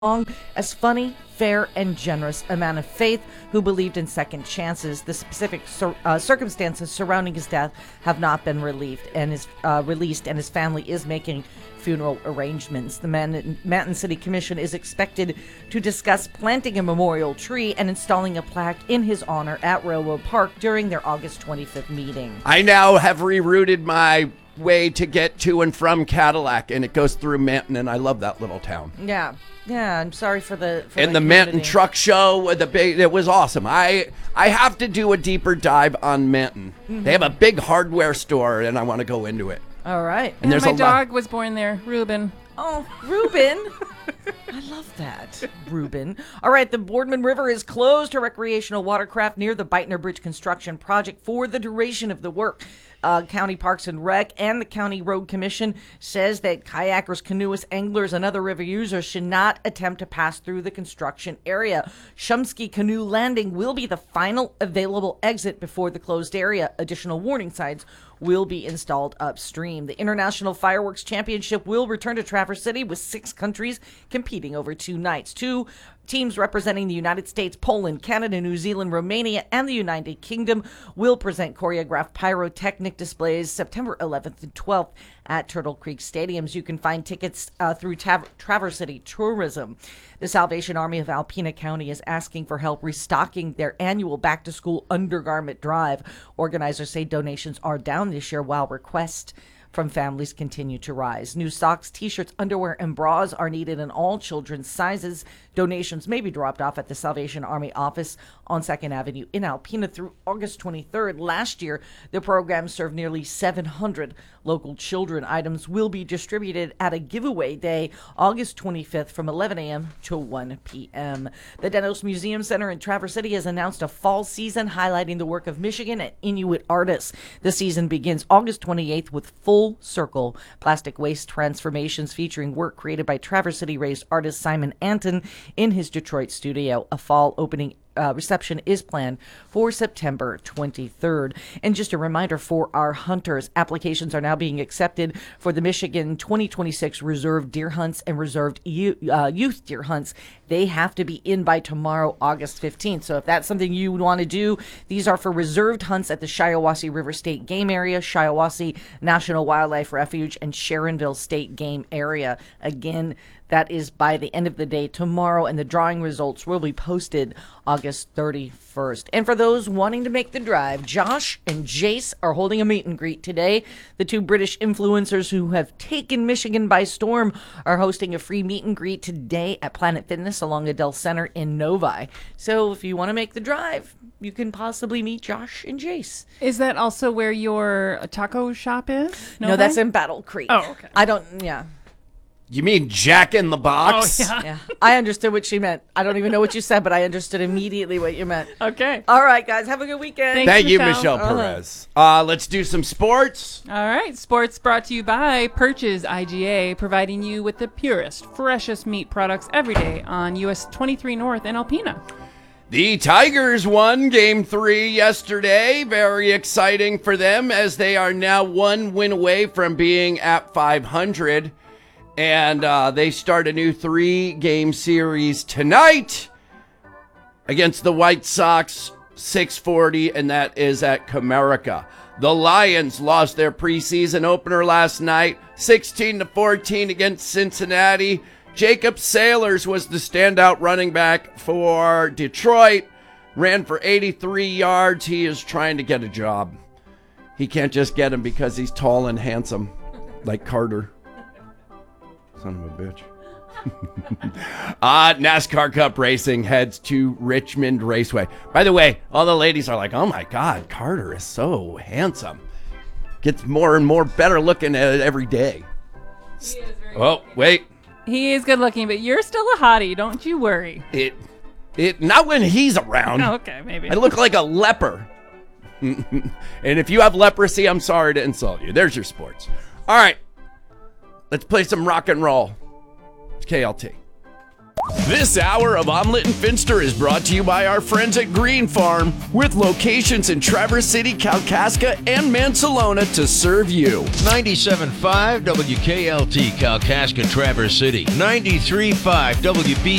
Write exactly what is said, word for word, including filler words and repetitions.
as funny, fair, and generous, a man of faith who believed in second chances. The specific cir- uh, circumstances surrounding his death have not been relieved and is uh, released, and his family is making funeral arrangements. The Man- Manton City Commission is expected to discuss planting a memorial tree and installing a plaque in his honor at Railroad Park during their August twenty-fifth meeting. I now have rerouted my way to get to and from Cadillac, and it goes through Manton, and I love that little town. Yeah. Yeah, I'm sorry for the for and the, the Manton Truck Show with the big, it was awesome. I I have to do a deeper dive on Manton. Mm-hmm. They have a big hardware store, and I want to go into it. All right. And there's my a dog lo- was born there, Reuben. Oh, Reuben. I love that, Reuben. All right, the Boardman River is closed to recreational watercraft near the Beitner Bridge construction project for the duration of the work. Uh, County Parks and Rec and the County Road Commission says that kayakers, canoeists, anglers, and other river users should not attempt to pass through the construction area. Shumsky Canoe Landing will be the final available exit before the closed area. Additional warning signs will be installed upstream. The International Fireworks Championship will return to Traverse City with six countries competing over two nights. Two teams representing the United States, Poland, Canada, New Zealand, Romania, and the United Kingdom will present choreographed pyrotechnic displays September eleventh and twelfth at Turtle Creek Stadiums. You can find tickets uh, through Tav- Traverse City Tourism. The Salvation Army of Alpena County is asking for help restocking their annual back-to-school undergarment drive. Organizers say donations are down this year while requests from families continue to rise. New socks, t-shirts, underwear, and bras are needed in all children's sizes. Donations may be dropped off at the Salvation Army office on second Avenue in Alpena through August twenty-third. Last year, the program served nearly seven hundred local children. Items will be distributed at a giveaway day, August twenty-fifth from eleven a.m. to one p.m. The Denos Museum Center in Traverse City has announced a fall season highlighting the work of Michigan and Inuit artists. The season begins August twenty-eighth with Full Circle plastic waste transformations featuring work created by Traverse City-raised artist Simon Anton in his Detroit studio. A fall opening Uh, reception is planned for September twenty-third. And just a reminder for our hunters, applications are now being accepted for the Michigan twenty twenty-six reserve deer hunts and reserved youth, uh, youth deer hunts. They have to be in by tomorrow, August fifteenth. So if that's something you want to do, these are for reserved hunts at the Shiawassee River State Game Area, Shiawassee National Wildlife Refuge, and Sharonville State Game Area. Again, that is by the end of the day tomorrow, and the drawing results will be posted August thirty-first. And for those wanting to make the drive, Josh and Jace are holding a meet and greet today. The two British influencers who have taken Michigan by storm are hosting a free meet and greet today at Planet Fitness along Adele Center in Novi. So if you want to make the drive, you can possibly meet Josh and Jace. Is that also where your taco shop is? No, that's in Battle Creek. Oh, okay. I don't, yeah. You mean Jack in the Box? Oh, yeah. Yeah. I understood what she meant. I don't even know what you said, but I understood immediately what you meant. Okay. All right, guys. Have a good weekend. Thanks, Thank you, Michelle. Michelle Perez. Uh, let's do some sports. All right. Sports brought to you by Perches I G A, providing you with the purest, freshest meat products every day on U S twenty-three North in Alpena. The Tigers won game three yesterday. Very exciting for them as they are now one win away from being at five hundred. And uh, they start a new three-game series tonight against the White Sox, six forty, and that is at Comerica. The Lions lost their preseason opener last night, sixteen to fourteen against Cincinnati. Jacob Sailors was the standout running back for Detroit, ran for eighty-three yards. He is trying to get a job. He can't just get him because he's tall and handsome, like Carter. Son of a bitch. uh, NASCAR Cup Racing heads to Richmond Raceway. By the way, all the ladies are like, oh my God, Carter is so handsome. Gets more and more better looking at it every day. He is very Oh, wait. He is good looking, but you're still a hottie. Don't you worry. It, it, not when he's around. Oh, okay, maybe. I look like a leper. And if you have leprosy, I'm sorry to insult you. There's your sports. All right. Let's play some rock and roll. It's K L T. This hour of Omelet and Finster is brought to you by our friends at Green Farm, with locations in Traverse City, Kalkaska, and Mansalona to serve you. ninety-seven point five W K L T, Kalkaska, Traverse City. ninety-three point five W B